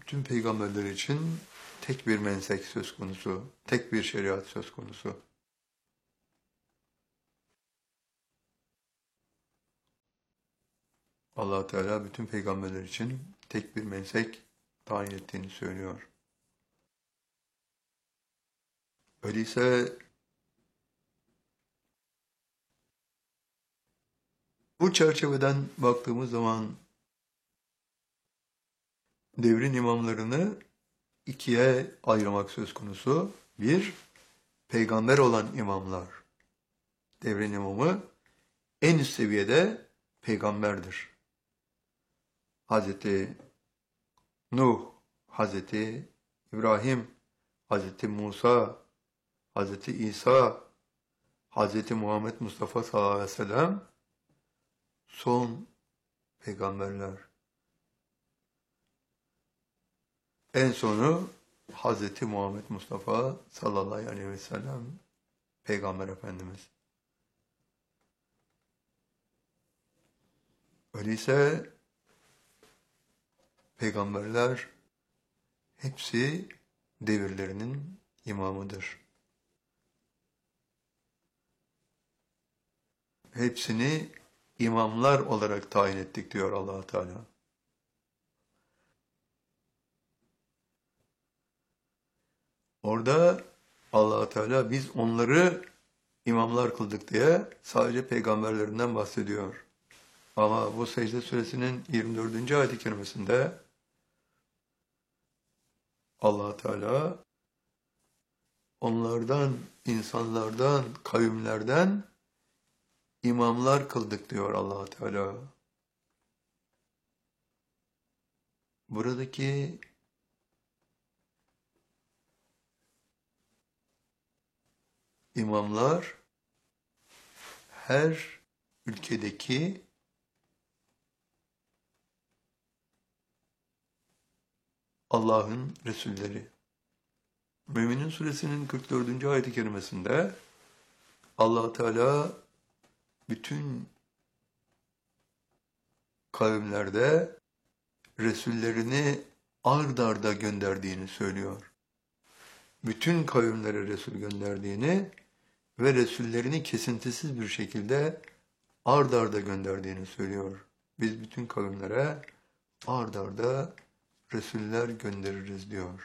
Bütün peygamberler için tek bir mensek söz konusu, tek bir şeriat söz konusu. Allah Teala bütün peygamberler için tek bir mensek tayin ettiğini söylüyor. Öyleyse bu çerçeveden baktığımız zaman devrin imamlarını ikiye ayırmak söz konusu. Bir, peygamber olan imamlar. Devrin imamı en üst seviyede peygamberdir. Hazreti Nuh, Hazreti İbrahim, Hazreti Musa, Hazreti İsa, Hazreti Muhammed Mustafa sallallahu aleyhi ve sellem son peygamberler. En sonu Hazreti Muhammed Mustafa sallallahu aleyhi ve sellem Peygamber Efendimiz. Öyleyse peygamberler hepsi devirlerinin imamıdır. Hepsini imamlar olarak tayin ettik diyor Allah Teala. Orada Allah Teala biz onları imamlar kıldık diye sadece peygamberlerinden bahsediyor. Ama bu Secde Suresinin 24. ayet-i kerimesinde Allah Teala onlardan, insanlardan, kavimlerden imamlar kıldık diyor Allah Teala. Buradaki imamlar her ülkedeki Allah'ın Resulleri. Mü'minin Suresinin 44. ayet-i kerimesinde Allah Teala bütün kavimlerde Resullerini ard arda gönderdiğini söylüyor. Bütün kavimlere Resul gönderdiğini ve Resullerini kesintisiz bir şekilde ard arda gönderdiğini söylüyor. Biz bütün kavimlere ard arda Resuller göndeririz diyor.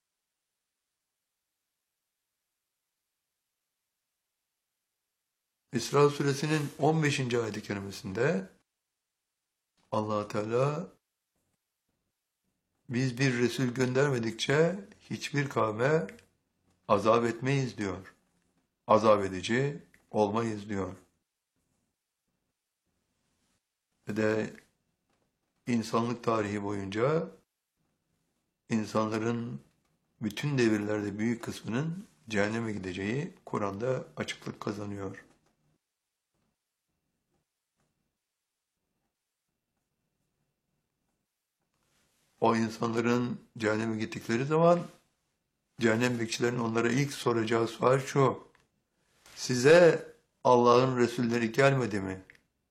İsra Suresinin 15. ayet-i kerimesinde Allah Teala biz bir Resul göndermedikçe hiçbir kavme azap etmeyiz diyor. Azap edici olmayız diyor. Ve de insanlık tarihi boyunca insanların bütün devirlerde büyük kısmının cehenneme gideceği Kur'an'da açıklık kazanıyor. O insanların cehenneme gittikleri zaman cehennem bekçilerin onlara ilk soracağı sual şu: size Allah'ın Resulleri gelmedi mi?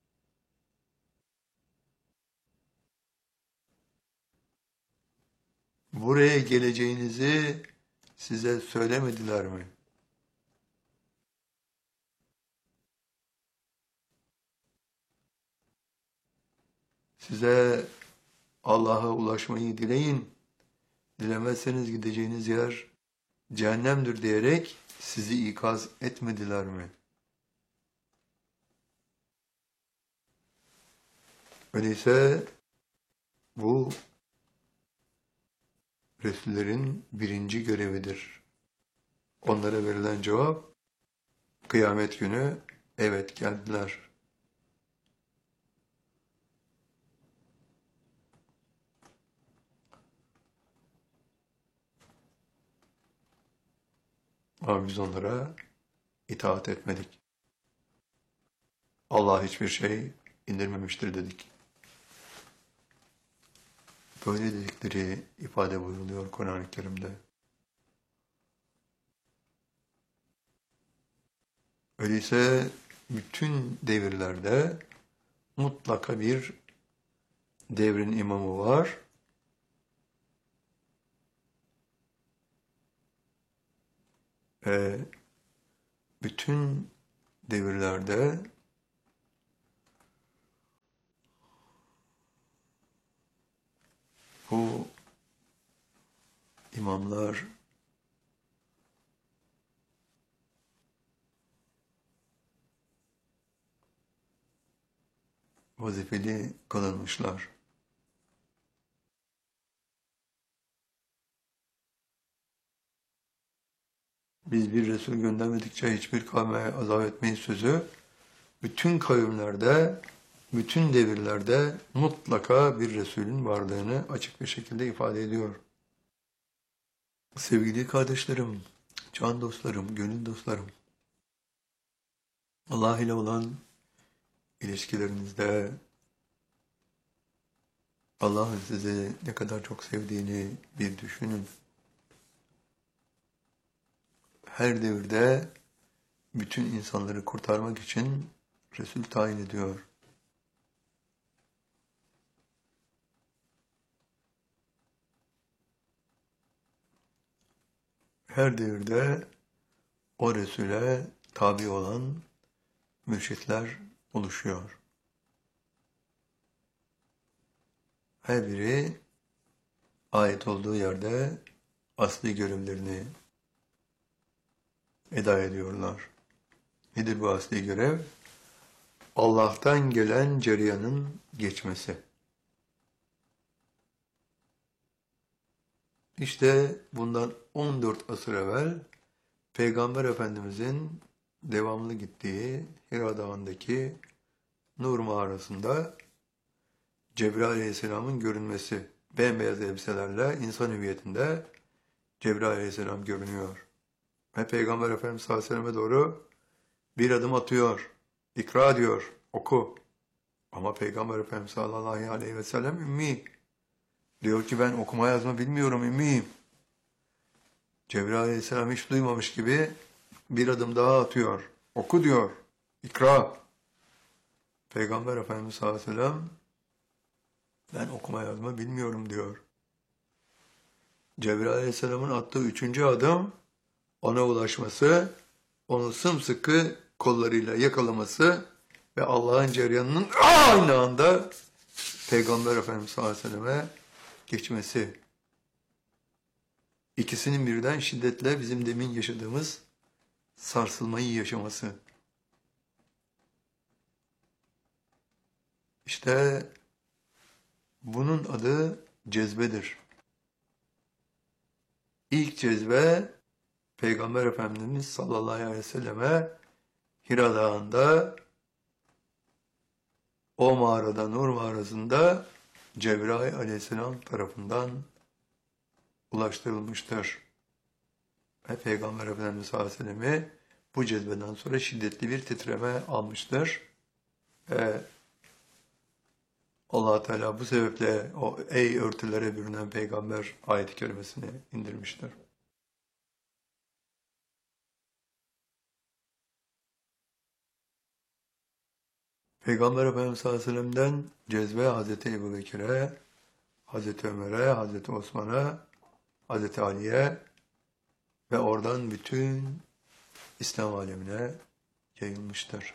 Buraya geleceğinizi size söylemediler mi? Size Allah'a ulaşmayı dileyin, dilemezseniz gideceğiniz yer cehennemdir diyerek sizi ikaz etmediler mi? Öyleyse bu Resullerin birinci görevidir. Onlara verilen cevap, kıyamet günü evet geldiler. Ama biz onlara itaat etmedik. Allah hiçbir şey indirmemiştir dedik. Böyle dedikleri ifade buyuruluyor Kur'an-ı Kerim'de. Öyleyse bütün devirlerde mutlaka bir devrin imamı var. Ve bütün devirlerde bu imamlar vazifeli kılınmışlar. Biz bir Resul göndermedikçe hiçbir kavme azap etmeyiz sözü bütün kavimlerde, bütün devirlerde mutlaka bir Resulün varlığını açık bir şekilde ifade ediyor. Sevgili kardeşlerim, can dostlarım, gönül dostlarım, Allah ile olan ilişkilerinizde Allah'ın sizi ne kadar çok sevdiğini bir düşünün. Her devirde bütün insanları kurtarmak için Resul tayin ediyor. Her devirde o Resul'e tabi olan mürşitler oluşuyor. Her biri ait olduğu yerde asli görevlerini eda ediyorlar. Nedir bu asli görev? Allah'tan gelen cereyanın geçmesi. İşte bundan 14 asır evvel Peygamber Efendimizin devamlı gittiği Hira Dağı'ndaki Nur mağarasında Cebrail Aleyhisselam'ın görünmesi, bembeyaz elbiselerle insan hüviyetinde Cebrail Aleyhisselam görünüyor. Ve Peygamber Efendimiz sallallahu aleyhi ve selleme doğru bir adım atıyor. İkra diyor, oku. Ama Peygamber Efendimiz sallallahu aleyhi ve sellem ümmi. Diyor ki ben okuma yazma bilmiyorum, ümmiyim. Cebrail Aleyhisselam hiç duymamış gibi bir adım daha atıyor. Oku diyor, ikra. Peygamber Efendimiz sallallahu aleyhi ve sellem ben okuma yazma bilmiyorum diyor. Cebrail Aleyhisselam'ın attığı 3. adım ona ulaşması, onu sımsıkı kollarıyla yakalaması ve Allah'ın cereyanının aynı anda Peygamber Efendimiz sallallahu aleyhi ve selleme geçmesi. İkisinin birden şiddetle bizim demin yaşadığımız sarsılmayı yaşaması. İşte bunun adı cezbedir. İlk cezbe Peygamber Efendimiz sallallahu aleyhi ve selleme Hira Dağı'nda o mağarada, Nur mağarasında Cebrail Aleyhisselam tarafından ulaştırılmıştır. Ve Peygamber Efendimiz sallallahu aleyhi ve sellem'i bu cezbeden sonra şiddetli bir titreme almıştır. Ve Allah Teala bu sebeple o ey örtülere bürünen peygamber ayet-i kerimesini indirmiştir. Peygamber Efendimiz sallallahu aleyhi ve sellem'den cezbe Hazreti Ebubekir'e, Hazreti Ömer'e, Hazreti Osman'a, Hazreti Ali'ye ve oradan bütün İslam alemine yayılmıştır.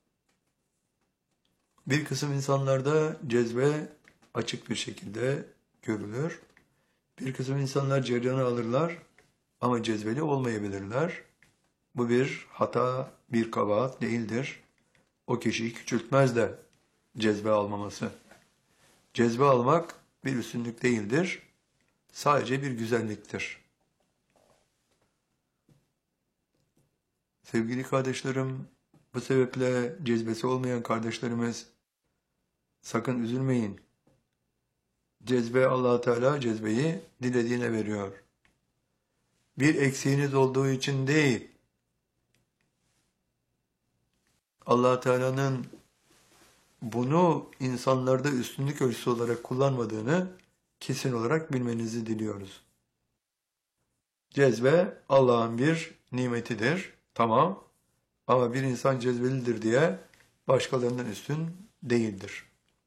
Bir kısım insanlarda cezbe açık bir şekilde görülür. Bir kısım insanlar cereyanı alırlar ama cezbeli olmayabilirler. Bu bir hata, bir kabahat değildir. O kişiyi küçültmez de cezbe almaması. Cezbe almak bir üstünlük değildir. Sadece bir güzelliktir. Sevgili kardeşlerim, bu sebeple cezbesi olmayan kardeşlerimiz sakın üzülmeyin. Cezbe Allah Teala cezbeyi dilediğine veriyor. Bir eksiğiniz olduğu için değil. Allah Teala'nın bunu insanlarda üstünlük ölçüsü olarak kullanmadığını kesin olarak bilmenizi diliyoruz. Cezbe Allah'ın bir nimetidir. Tamam. Ama bir insan cezbelidir diye başkalarından üstün değildir.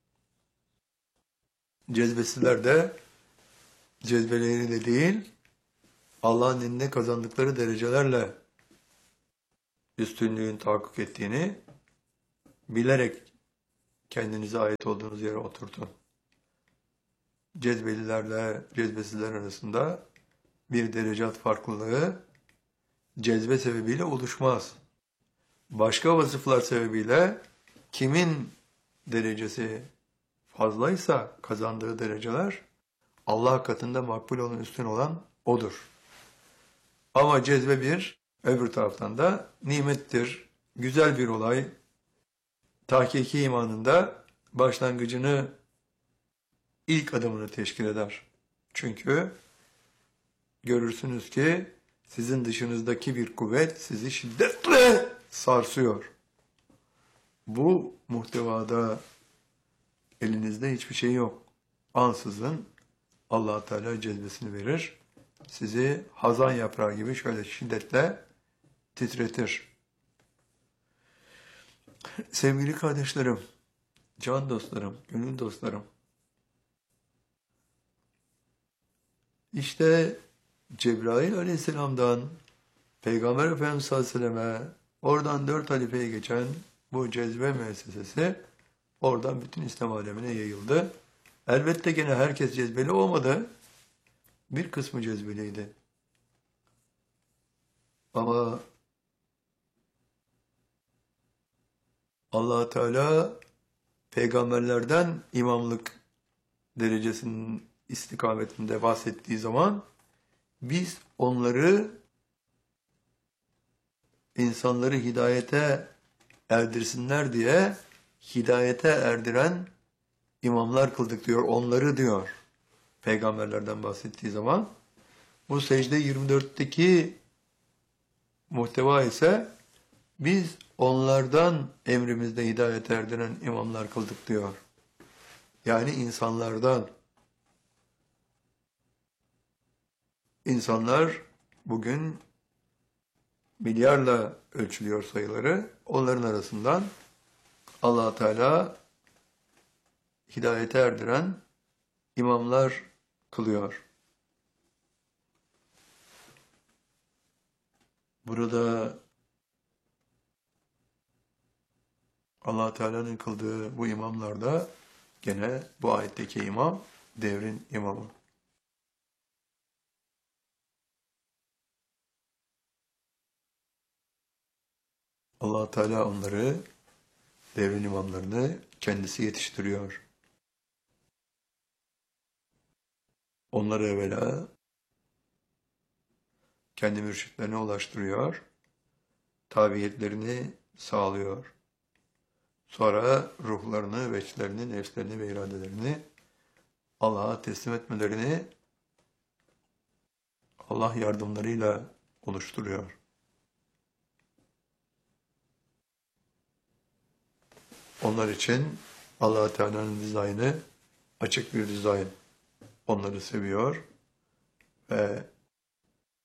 Cezbesizler de cezbeleriyle değil, Allah'ın elinde kazandıkları derecelerle üstünlüğün tahakkuk ettiğini bilerek kendinize ait olduğunuz yere oturtun. Cezbelilerle cezbesizler arasında bir derecat farklılığı cezbe sebebiyle oluşmaz. Başka vasıflar sebebiyle kimin derecesi fazlaysa kazandığı dereceler Allah katında makbul olan, üstün olan odur. Ama cezbe bir, öbür taraftan da nimettir, güzel bir olay. Tahkiki imanında başlangıcını, ilk adımını teşkil eder. Çünkü görürsünüz ki sizin dışınızdaki bir kuvvet sizi şiddetle sarsıyor. Bu muhtevada elinizde hiçbir şey yok. Ansızın Allah Teala cezbesini verir. Sizi hazan yaprağı gibi şöyle şiddetle titretir. Sevgili kardeşlerim, can dostlarım, gönül dostlarım. İşte Cebrail Aleyhisselam'dan Peygamber Efendimiz sallallahu aleyhi ve selleme, oradan 4 halifeye geçen bu cezbe müessesesi oradan bütün İslam alemine yayıldı. Elbette gene herkes cezbeli olmadı. Bir kısmı cezbeliydi. Ama Allah Teala peygamberlerden imamlık derecesinin istikametinde bahsettiği zaman biz onları, insanları hidayete erdirsinler diye hidayete erdiren imamlar kıldık diyor. Onları diyor peygamberlerden bahsettiği zaman. Bu secde 24'teki muhteva ise biz onlardan emrimizde hidayete erdiren imamlar kıldık diyor. Yani insanlardan. İnsanlar bugün milyarla ölçülüyor sayıları. Onların arasından Allah Teala hidayete erdiren imamlar kılıyor. Burada Allah Teala'nın kıldığı bu imamlar da gene bu ayetteki imam devrin imamı. Allah Teala onları, devrin imamlarını kendisi yetiştiriyor. Onları evvela kendi mürşitlerine ulaştırıyor, tabiyetlerini sağlıyor. Sonra ruhlarını, veçlerini, nefslerini ve iradelerini Allah'a teslim etmelerini Allah yardımlarıyla oluşturuyor. Onlar için Allah Teala'nın dizaynı açık bir dizayn. Onları seviyor ve